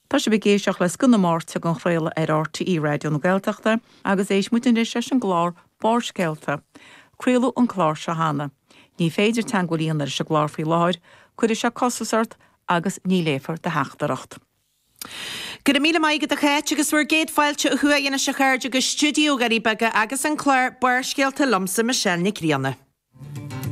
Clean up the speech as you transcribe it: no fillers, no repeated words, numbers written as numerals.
Tá sé begéisioach les gunna mórte an chréile ar RTí radio na Gaeltachta, agus éis mutin is an glár bársgelta. Créalú an chlár se hána. Ní féidir tangolíon ar se glár fí láir, chuir se cosasart agus ní léfar de heachtaраcht. Gyda míle maigad a chéit agus bfuair géad fáilte a thuaíonna se chuir agus studío garí baga agus an chláir bársgelta lomsa Michelle Nicríanna.